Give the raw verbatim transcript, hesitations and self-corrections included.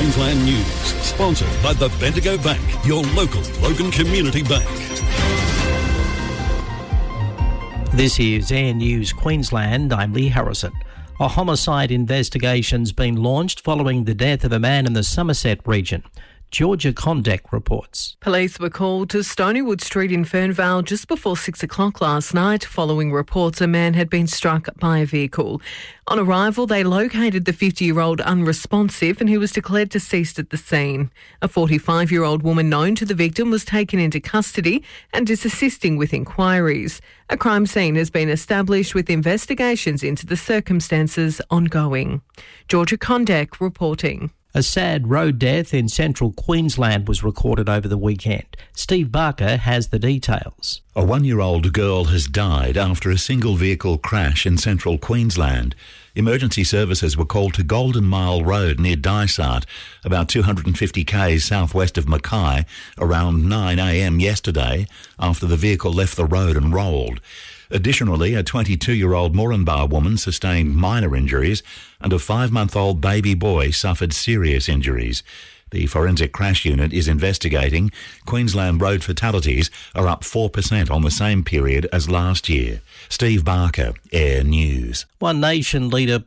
Queensland News, sponsored by the Bendigo Bank, your local Logan Community Bank. This is Air News Queensland. I'm Lee Harrison. A homicide investigation's been launched following the death of a man in the Somerset region. Georgia Condek reports. Police were called to Stonywood Street in Fernvale just before six o'clock last night following reports a man had been struck by a vehicle. On arrival, they located the fifty-year-old unresponsive and he was declared deceased at the scene. A forty-five-year-old woman known to the victim was taken into custody and is assisting with inquiries. A crime scene has been established with investigations into the circumstances ongoing. Georgia Condek reporting. A sad road death in central Queensland was recorded over the weekend. Steve Barker has the details. A one-year-old girl has died after a single-vehicle crash in central Queensland. Emergency services were called to Golden Mile Road near Dysart, about two hundred fifty kays southwest of Mackay, around nine a m yesterday after the vehicle left the road and rolled. Additionally, a twenty-two-year-old Moranbah woman sustained minor injuries and a five-month-old baby boy suffered serious injuries. The Forensic Crash Unit is investigating. Queensland road fatalities are up four percent on the same period as last year. Steve Barker, Air News. One Nation leader